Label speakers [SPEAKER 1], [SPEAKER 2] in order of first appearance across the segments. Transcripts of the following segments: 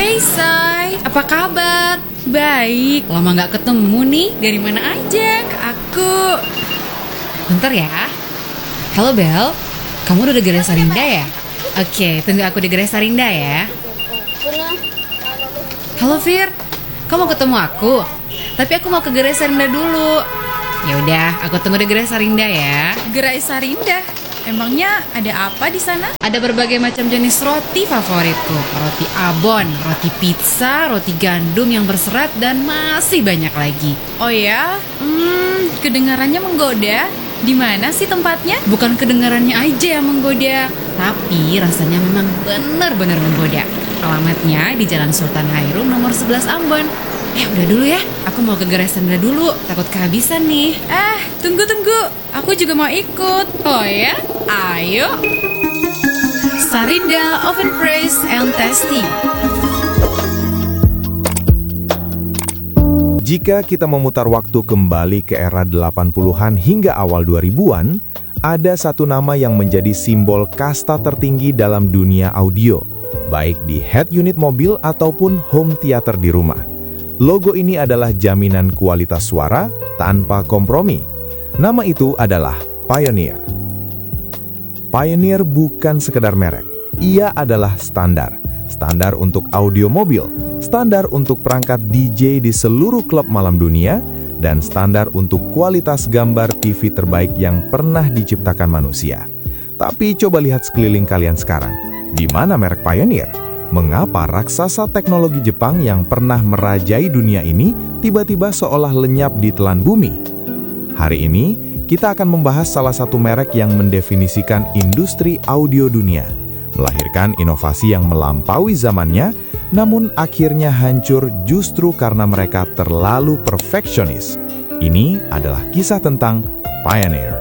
[SPEAKER 1] Hey Say, apa kabar? Baik, lama gak ketemu nih. Dari mana aja ke aku? Bentar ya. Halo Bel, kamu udah di Gerai Sarinda ya? Oke, tunggu aku di Gerai Sarinda ya. Halo Fir, kamu mau ketemu aku? Tapi aku mau ke Gerai Sarinda dulu. Ya udah, aku tunggu di Gerai Sarinda ya.
[SPEAKER 2] Gerai Sarinda? Emangnya ada apa di sana?
[SPEAKER 1] Ada berbagai macam jenis roti favoritku. Roti abon, roti pizza, roti gandum yang berserat, dan masih banyak lagi.
[SPEAKER 2] Oh ya? Kedengarannya menggoda. Di mana sih tempatnya?
[SPEAKER 1] Bukan kedengarannya aja yang menggoda, tapi rasanya memang benar-benar menggoda. Alamatnya di Jalan Sultan Hairun nomor 11 Ambon. Udah dulu ya, aku mau ke Gerai Sarinda dulu, takut kehabisan nih.
[SPEAKER 2] Tunggu. Aku juga mau ikut.
[SPEAKER 1] Oh ya? Ayo.
[SPEAKER 2] Sarinda Oven Fresh and Tasty.
[SPEAKER 3] Jika kita memutar waktu kembali ke era 80-an hingga awal 2000-an, ada satu nama yang menjadi simbol kasta tertinggi dalam dunia audio, baik di head unit mobil ataupun home theater di rumah. Logo ini adalah jaminan kualitas suara tanpa kompromi. Nama itu adalah Pioneer. Pioneer bukan sekedar merek, ia adalah standar. Standar untuk audio mobil, standar untuk perangkat DJ di seluruh klub malam dunia, dan standar untuk kualitas gambar TV terbaik yang pernah diciptakan manusia. Tapi coba lihat sekeliling kalian sekarang. Di mana merek Pioneer? Mengapa raksasa teknologi Jepang yang pernah merajai dunia ini tiba-tiba seolah lenyap di telan bumi? Hari ini, kita akan membahas salah satu merek yang mendefinisikan industri audio dunia, melahirkan inovasi yang melampaui zamannya, namun akhirnya hancur justru karena mereka terlalu perfeksionis. Ini adalah kisah tentang Pioneer.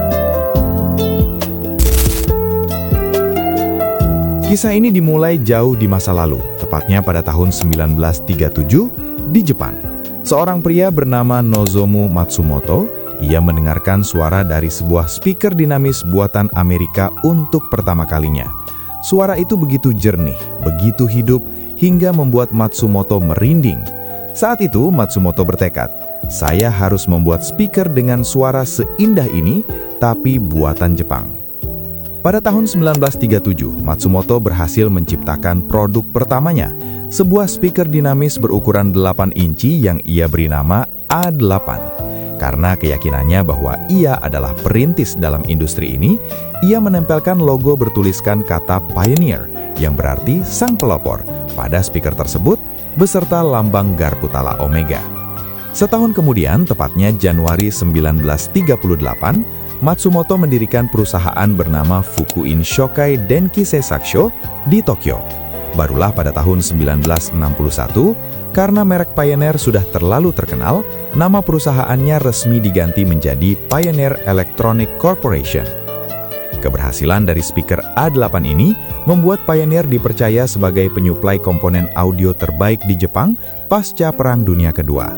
[SPEAKER 3] Kisah ini dimulai jauh di masa lalu, tepatnya pada tahun 1937 di Jepang. Seorang pria bernama Nozomu Matsumoto, ia mendengarkan suara dari sebuah speaker dinamis buatan Amerika untuk pertama kalinya. Suara itu begitu jernih, begitu hidup, hingga membuat Matsumoto merinding. Saat itu Matsumoto bertekad, saya harus membuat speaker dengan suara seindah ini, tapi buatan Jepang. Pada tahun 1937, Matsumoto berhasil menciptakan produk pertamanya, sebuah speaker dinamis berukuran 8 inci yang ia beri nama A8. Karena keyakinannya bahwa ia adalah perintis dalam industri ini, ia menempelkan logo bertuliskan kata Pioneer, yang berarti sang pelopor, pada speaker tersebut, beserta lambang Garputala Omega. Setahun kemudian, tepatnya Januari 1938, Matsumoto mendirikan perusahaan bernama Fukuin Shokai Denki Seisakusho di Tokyo. Barulah pada tahun 1961, karena merek Pioneer sudah terlalu terkenal, nama perusahaannya resmi diganti menjadi Pioneer Electronic Corporation. Keberhasilan dari speaker A8 ini membuat Pioneer dipercaya sebagai penyuplai komponen audio terbaik di Jepang pasca Perang Dunia Kedua.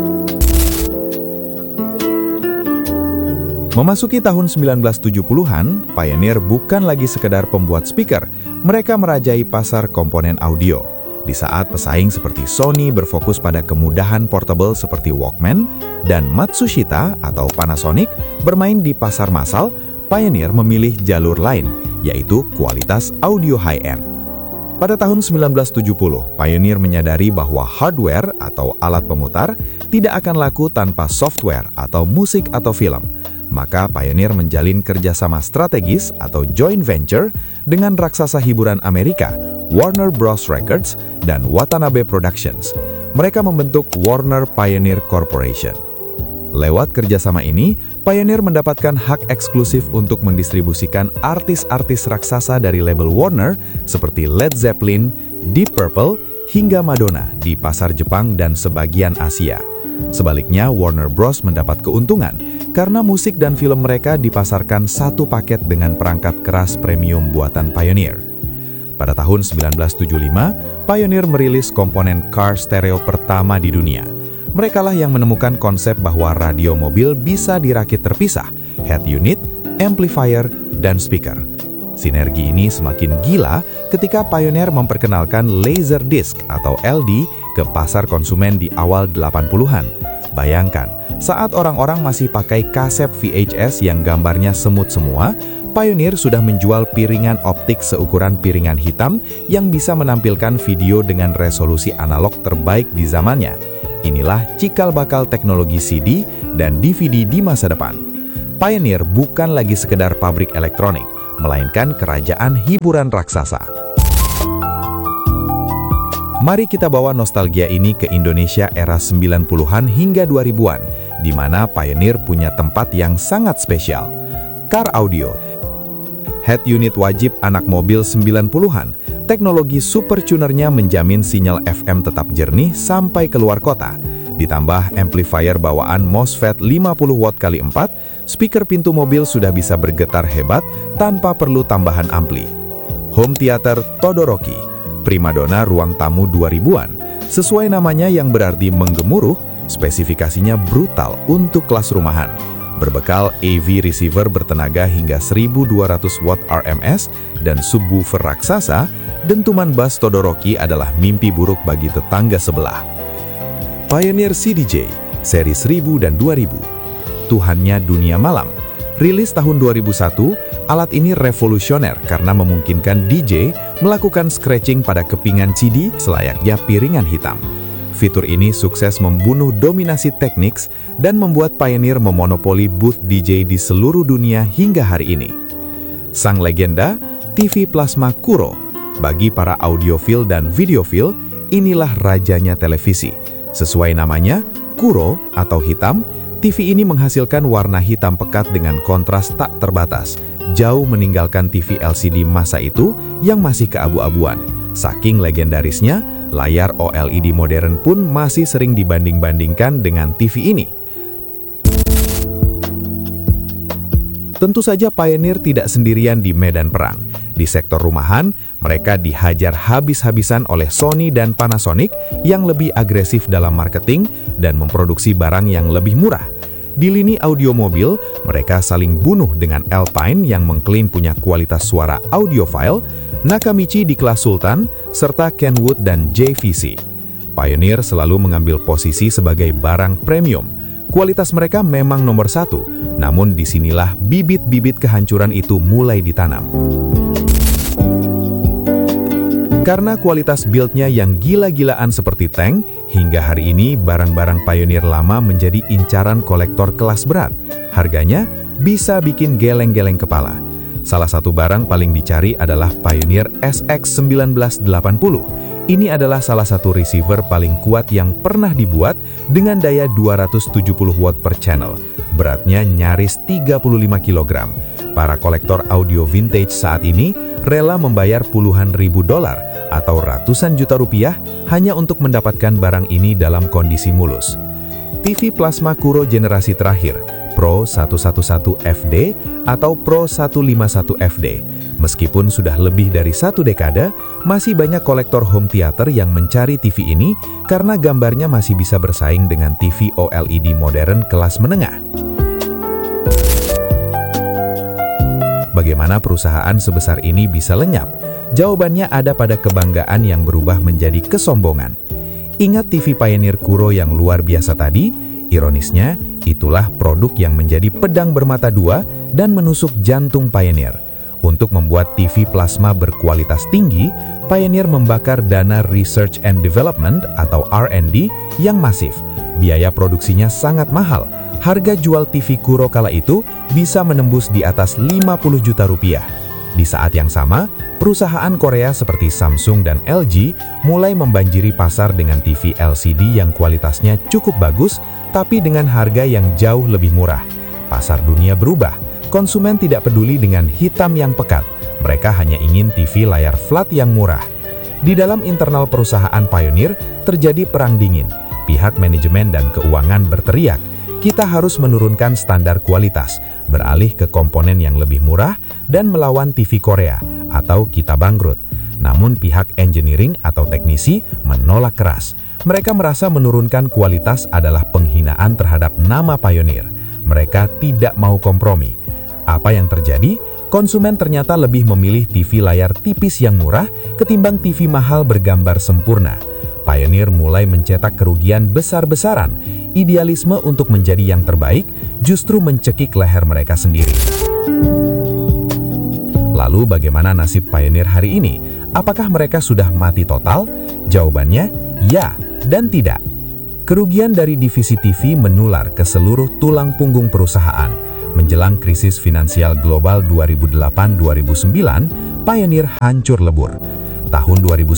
[SPEAKER 3] Memasuki tahun 1970-an, Pioneer bukan lagi sekedar pembuat speaker, mereka merajai pasar komponen audio. Di saat pesaing seperti Sony berfokus pada kemudahan portable seperti Walkman, dan Matsushita atau Panasonic bermain di pasar massal, Pioneer memilih jalur lain, yaitu kualitas audio high-end. Pada tahun 1970, Pioneer menyadari bahwa hardware atau alat pemutar tidak akan laku tanpa software atau musik atau film. Maka Pioneer menjalin kerjasama strategis atau joint venture dengan raksasa hiburan Amerika, Warner Bros. Records dan Watanabe Productions. Mereka membentuk Warner Pioneer Corporation. Lewat kerjasama ini, Pioneer mendapatkan hak eksklusif untuk mendistribusikan artis-artis raksasa dari label Warner seperti Led Zeppelin, Deep Purple, hingga Madonna di pasar Jepang dan sebagian Asia. Sebaliknya, Warner Bros. Mendapat keuntungan karena musik dan film mereka dipasarkan satu paket dengan perangkat keras premium buatan Pioneer. Pada tahun 1975, Pioneer merilis komponen car stereo pertama di dunia. Merekalah yang menemukan konsep bahwa radio mobil bisa dirakit terpisah, head unit, amplifier, dan speaker. Sinergi ini semakin gila ketika Pioneer memperkenalkan Laserdisc atau LD ke pasar konsumen di awal 80-an. Bayangkan, saat orang-orang masih pakai kaset VHS yang gambarnya semut semua, Pioneer sudah menjual piringan optik seukuran piringan hitam yang bisa menampilkan video dengan resolusi analog terbaik di zamannya. Inilah cikal bakal teknologi CD dan DVD di masa depan. Pioneer bukan lagi sekedar pabrik elektronik, melainkan kerajaan hiburan raksasa. Mari kita bawa nostalgia ini ke Indonesia era 90-an hingga 2000-an, di mana Pioneer punya tempat yang sangat spesial. Car Audio. Head unit wajib anak mobil 90-an, teknologi super tunernya menjamin sinyal FM tetap jernih sampai keluar kota. Ditambah amplifier bawaan MOSFET 50 watt x 4, speaker pintu mobil sudah bisa bergetar hebat tanpa perlu tambahan ampli. Home theater Todoroki, primadona ruang tamu 2000-an. Sesuai namanya yang berarti menggemuruh, spesifikasinya brutal untuk kelas rumahan. Berbekal AV receiver bertenaga hingga 1200 watt RMS dan subwoofer raksasa, dentuman bass Todoroki adalah mimpi buruk bagi tetangga sebelah. Pioneer CDJ, seri 1000 dan 2000. Tuhannya dunia malam. Rilis tahun 2001, alat ini revolusioner karena memungkinkan DJ melakukan scratching pada kepingan CD selayaknya piringan hitam. Fitur ini sukses membunuh dominasi Technics dan membuat Pioneer memonopoli booth DJ di seluruh dunia hingga hari ini. Sang legenda, TV Plasma Kuro. Bagi para audiofil dan videofil, inilah rajanya televisi. Sesuai namanya, Kuro atau hitam, TV ini menghasilkan warna hitam pekat dengan kontras tak terbatas, jauh meninggalkan TV LCD masa itu yang masih keabu-abuan. Saking legendarisnya, layar OLED modern pun masih sering dibanding-bandingkan dengan TV ini. Tentu saja Pioneer tidak sendirian di medan perang. Di sektor rumahan, mereka dihajar habis-habisan oleh Sony dan Panasonic yang lebih agresif dalam marketing dan memproduksi barang yang lebih murah. Di lini audio mobil, mereka saling bunuh dengan Alpine yang mengklaim punya kualitas suara audiophile, Nakamichi di kelas Sultan, serta Kenwood dan JVC. Pioneer selalu mengambil posisi sebagai barang premium. Kualitas mereka memang nomor satu, namun disinilah bibit-bibit kehancuran itu mulai ditanam. Karena kualitas build-nya yang gila-gilaan seperti tank, hingga hari ini barang-barang Pioneer lama menjadi incaran kolektor kelas berat. Harganya bisa bikin geleng-geleng kepala. Salah satu barang paling dicari adalah Pioneer SX1980. Ini adalah salah satu receiver paling kuat yang pernah dibuat dengan daya 270 watt per channel. Beratnya nyaris 35 kg. Para kolektor audio vintage saat ini rela membayar puluhan ribu dolar atau ratusan juta rupiah hanya untuk mendapatkan barang ini dalam kondisi mulus. TV Plasma Kuro generasi terakhir, Pro 111FD atau Pro 151FD. Meskipun sudah lebih dari satu dekade, masih banyak kolektor home theater yang mencari TV ini karena gambarnya masih bisa bersaing dengan TV OLED modern kelas menengah. Bagaimana perusahaan sebesar ini bisa lenyap? Jawabannya ada pada kebanggaan yang berubah menjadi kesombongan. Ingat TV Pioneer Kuro yang luar biasa tadi? Ironisnya, itulah produk yang menjadi pedang bermata dua dan menusuk jantung Pioneer. Untuk membuat TV plasma berkualitas tinggi, Pioneer membakar dana Research and Development atau R&D yang masif. Biaya produksinya sangat mahal. Harga jual TV Kuro kala itu bisa menembus di atas 50 juta rupiah. Di saat yang sama, perusahaan Korea seperti Samsung dan LG mulai membanjiri pasar dengan TV LCD yang kualitasnya cukup bagus, tapi dengan harga yang jauh lebih murah. Pasar dunia berubah. Konsumen tidak peduli dengan hitam yang pekat. Mereka hanya ingin TV layar flat yang murah. Di dalam internal perusahaan Pioneer terjadi perang dingin. Pihak manajemen dan keuangan berteriak, kita harus menurunkan standar kualitas, beralih ke komponen yang lebih murah, dan melawan TV Korea, atau kita bangkrut. Namun pihak engineering atau teknisi menolak keras. Mereka merasa menurunkan kualitas adalah penghinaan terhadap nama Pioneer. Mereka tidak mau kompromi. Apa yang terjadi? konsumen ternyata lebih memilih TV layar tipis yang murah ketimbang TV mahal bergambar sempurna. Pioneer mulai mencetak kerugian besar-besaran. Idealisme untuk menjadi yang terbaik justru mencekik leher mereka sendiri. Lalu bagaimana nasib Pioneer hari ini? Apakah mereka sudah mati total? Jawabannya ya dan tidak. Kerugian dari divisi TV menular ke seluruh tulang punggung perusahaan. Menjelang krisis finansial global 2008-2009, Pioneer hancur lebur. Tahun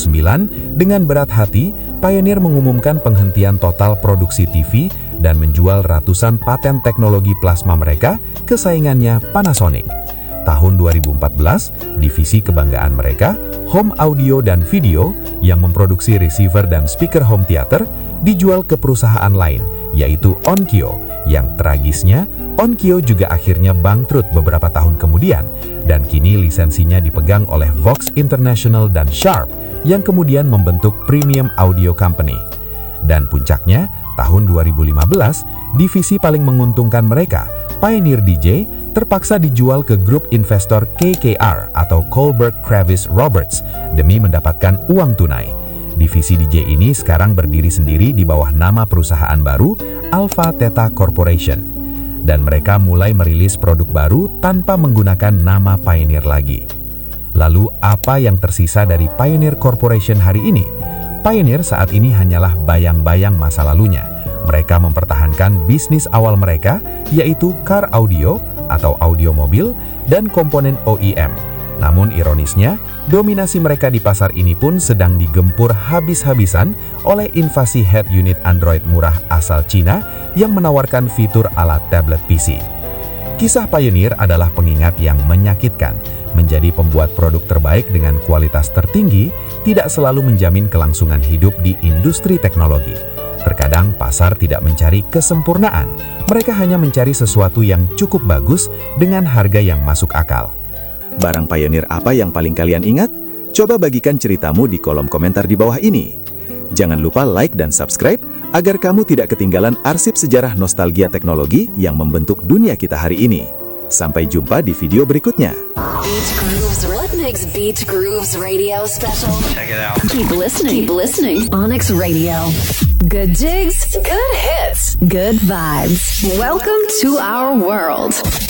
[SPEAKER 3] 2009, dengan berat hati, Pioneer mengumumkan penghentian total produksi TV dan menjual ratusan paten teknologi plasma mereka ke saingannya Panasonic. Tahun 2014, divisi kebanggaan mereka, Home Audio dan Video, yang memproduksi receiver dan speaker home theater, dijual ke perusahaan lain, yaitu Onkyo. Yang tragisnya, Onkyo juga akhirnya bangkrut beberapa tahun kemudian, dan kini lisensinya dipegang oleh Vox International dan Sharp, yang kemudian membentuk Premium Audio Company. Dan puncaknya, tahun 2015, divisi paling menguntungkan mereka, Pioneer DJ, terpaksa dijual ke grup investor KKR atau Kohlberg Kravis Roberts demi mendapatkan uang tunai. Divisi DJ ini sekarang berdiri sendiri di bawah nama perusahaan baru, Alpha Theta Corporation. Dan mereka mulai merilis produk baru tanpa menggunakan nama Pioneer lagi. Lalu apa yang tersisa dari Pioneer Corporation hari ini? Pioneer saat ini hanyalah bayang-bayang masa lalunya. Mereka mempertahankan bisnis awal mereka, yaitu car audio atau audio mobil dan komponen OEM. Namun ironisnya, dominasi mereka di pasar ini pun sedang digempur habis-habisan oleh invasi head unit Android murah asal Cina yang menawarkan fitur ala tablet PC. Kisah Pioneer adalah pengingat yang menyakitkan. Menjadi pembuat produk terbaik dengan kualitas tertinggi tidak selalu menjamin kelangsungan hidup di industri teknologi. Terkadang pasar tidak mencari kesempurnaan. Mereka hanya mencari sesuatu yang cukup bagus dengan harga yang masuk akal.
[SPEAKER 4] Barang Pioneer apa yang paling kalian ingat? Coba bagikan ceritamu di kolom komentar di bawah ini. Jangan lupa like dan subscribe agar kamu tidak ketinggalan arsip sejarah nostalgia teknologi yang membentuk dunia kita hari ini. Sampai jumpa di video berikutnya.
[SPEAKER 5] Beach Grooves, what makes Beach Grooves Radio special? Check it out. Keep listening. Onyx Radio. Good jigs, good hits, good vibes. Welcome to our world.